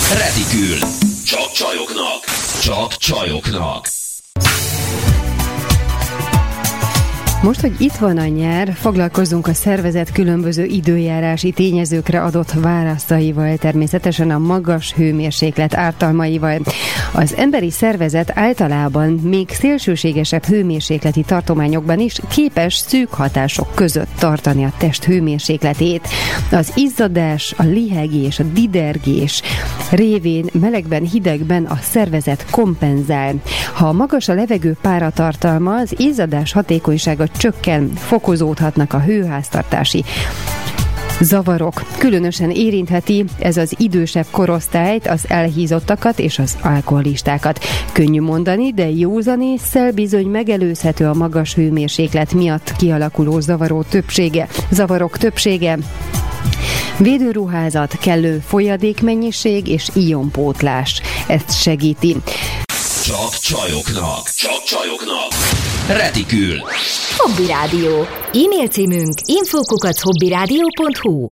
Retikül. Csak csajoknak. Csak csajoknak. Most, hogy itt van a nyár, foglalkozzunk a szervezet különböző időjárási tényezőkre adott választaival, természetesen a magas hőmérséklet ártalmaival. Az emberi szervezet általában még szélsőségesebb hőmérsékleti tartományokban is képes szűk hatások között tartani a test hőmérsékletét. Az izzadás, a lihegés, a didergés révén melegben, hidegben a szervezet kompenzál. Ha magas a levegő páratartalma, az izzadás hatékonysága csökken, fokozódhatnak a hőháztartási zavarok. Különösen érintheti ez az idősebb korosztályt, az elhízottakat és az alkoholistákat. Könnyű mondani, de józan ésszel bizony megelőzhető a magas hőmérséklet miatt kialakuló zavarok többsége. Védőruházat, kellő folyadékmennyiség és ionpótlás. Ezt segíti. Csak csajoknak. Csak csajoknak. Retikül. Hobby Rádió. E-mail címünk info@hobbyradio.hu.